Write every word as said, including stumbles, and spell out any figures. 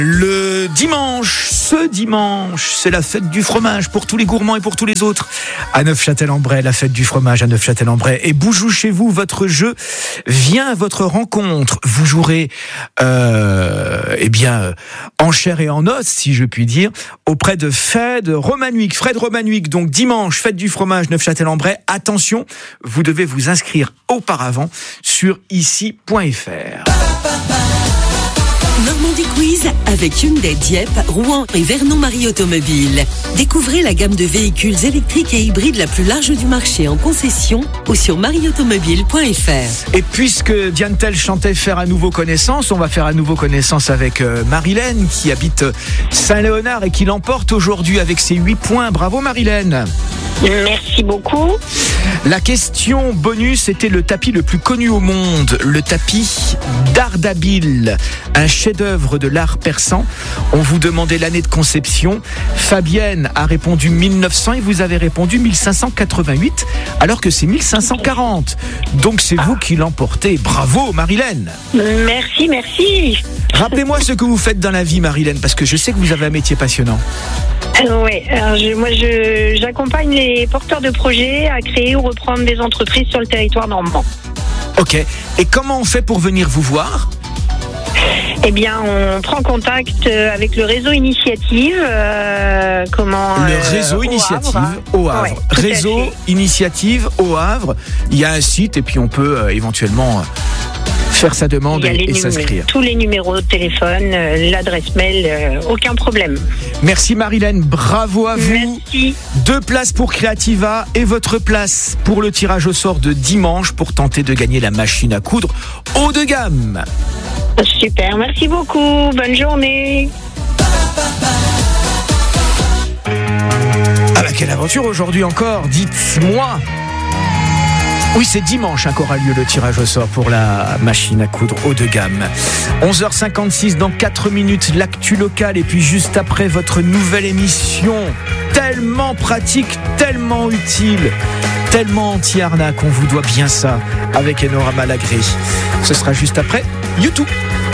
Le dimanche, ce dimanche, c'est la fête du fromage pour tous les gourmands et pour tous les autres. À Neufchâtel-en-Bray, la fête du fromage à Neufchâtel-en-Bray. Et Boujou chez vous, votre jeu vient à votre rencontre. Vous jouerez, euh, eh bien, en chair et en os, si je puis dire, auprès de Fred Romanuic. Fred Romanuic, donc dimanche, fête du fromage Neufchâtel-en-Bray. Attention, vous devez vous inscrire auparavant sur ici point f r. Normandie Quiz avec Hyundai, Dieppe, Rouen et Vernon-Marie Automobile. Découvrez la gamme de véhicules électriques et hybrides la plus large du marché en concession ou sur marie automobile point f r. Et puisque Diane Tell chantait faire à nouveau connaissance, on va faire à nouveau connaissance avec euh, Marilène qui habite Saint-Léonard et qui l'emporte aujourd'hui avec ses huit points. Bravo Marilène. Merci beaucoup. La question bonus était le tapis le plus connu au monde, le tapis d'Ardabil, un chef-d'œuvre de l'art persan. On vous demandait l'année de conception. Fabienne a répondu mille neuf cents et vous avez répondu mille cinq cent quatre-vingt-huit, alors que c'est mille cinq cent quarante. Donc c'est vous qui l'emportez. Bravo Marilène. Merci, merci. Rappelez-moi ce que vous faites dans la vie Marilène, parce que je sais que vous avez un métier passionnant. Euh, oui, alors je, moi je, j'accompagne les porteurs de projets à créer ou reprendre des entreprises sur le territoire normand. Ok, et comment on fait pour venir vous voir ? Eh bien, on prend contact avec le réseau Initiative. Euh, comment Le euh, réseau au Initiative Havre. au Havre. Ouais, tout à Réseau fait. Initiative au Havre. Il y a un site et puis on peut euh, éventuellement euh, faire sa demande Il y a et, les et numé- s'inscrire. tous les numéros de téléphone, euh, l'adresse mail, euh, aucun problème. Merci Marilène, bravo à vous. Merci. Deux places pour Creativa et votre place pour le tirage au sort de dimanche pour tenter de gagner la machine à coudre haut de gamme. Super, merci beaucoup. Bonne journée. Ah bah quelle aventure aujourd'hui encore, dites-moi. Oui, c'est dimanche hein, qu'aura lieu le tirage au sort pour la machine à coudre haut de gamme. onze heures cinquante-six, dans quatre minutes, l'actu locale. Et puis juste après, votre nouvelle émission. Tellement pratique, tellement utile, tellement anti-arnaque. On vous doit bien ça avec Enora Malagré. Ce sera juste après YouTube.